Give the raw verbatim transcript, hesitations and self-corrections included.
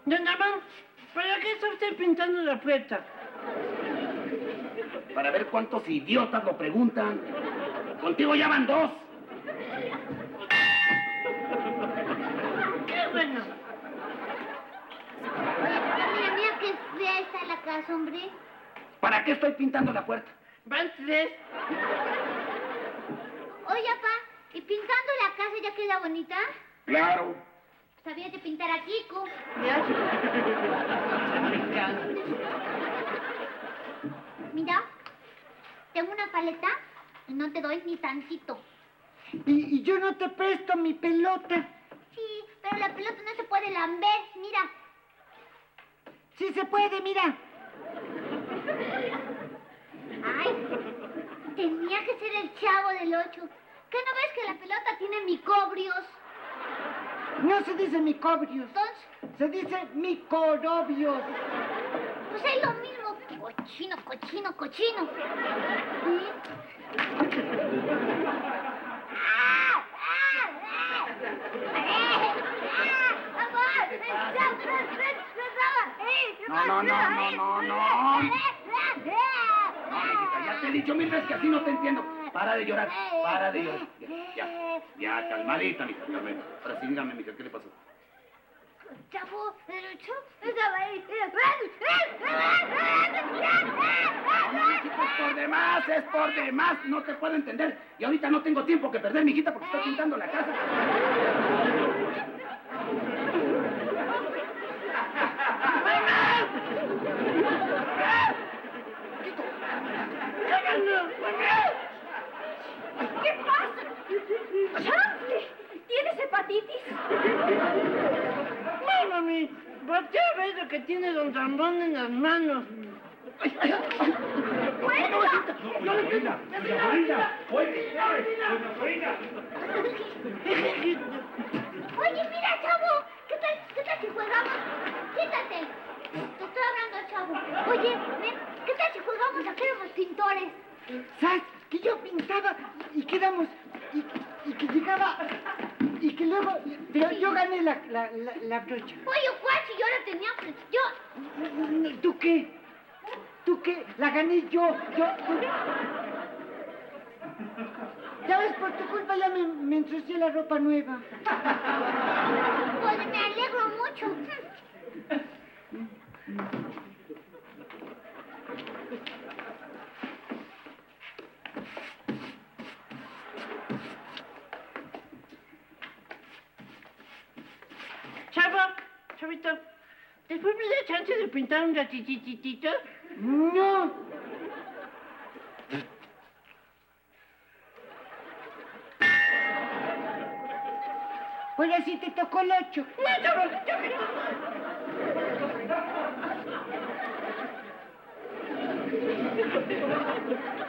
Don Ramón, ¿para qué está usted pintando la puerta? Para ver cuántos idiotas lo preguntan. Contigo ya van dos. ¡Qué bueno! Mira, mira qué fea está la casa, hombre. ¿Para qué estoy pintando la puerta? Van tres. Oye, papá, ¿y pintando la casa ya queda bonita? Claro. Sabías de pintar a Kiko. Ya. Mira, tengo una paleta y no te doy ni tantito. Y, y yo no te presto mi pelota. Sí, pero la pelota no se puede lamber, mira. Sí se puede, mira. Ay, tenía que ser el Chavo del Ocho. ¿Qué no ves que la pelota tiene micobrios? No se dice micobrios. Entonces, Se dice micorobios. pues es lo mismo. Cochino, cochino, cochino. ¿Sí? ¡Ah! ¡Ah! ¡Ah! ¡Eh! ¡Ah! ¡Amor! ¡Ven, ven, ven! ¡Ven! No, no, no, no, no, no. No, mijita, ya te he dicho mil veces que así no te entiendo. Para de llorar, para de llorar. Ya, ya, ya, calmadita, mija, calmadita. Ahora sí, dígame, mija, ¿qué le pasó? Chavo, el Ocho estaba ahí. No, mijita, es por demás, es por demás. No te puedo entender. Y ahorita no tengo tiempo que perder, mijita, porque estoy pintando la casa. ¿Qué pasa? ¡Chanfle! ¿Tienes hepatitis? No, mami, voltea a ver lo que tiene don Ramón en las manos. ¡Ay, ay, ay! ¡Bueno! ¡No le pega! ¡Oiga! ¡Oiga! ¡Oiga! Oye, mira, Chavo. ¿Qué tal, qué tal si jugamos? Quítate. Te estoy hablando, Chavo. Oye, ven, ¿qué tal si jugamos a que éramos pintores? ¿Sabes? Que yo pintaba y quedamos... Y, y que llegaba... Y que luego... Pero yo gané la, la, la, la brocha. Oye, Juachi, yo la tenía... pues, Yo... ¿Tú qué? ¿Tú qué? La gané yo. Yo... tú- Ya ves, por tu culpa ya me, me ensucié la ropa nueva. Pues me alegro mucho. Chavo, Chavito, ¿después me da chance de pintar un ratititito? No. Pues así te tocó el ocho. No, Chavo, Chavito.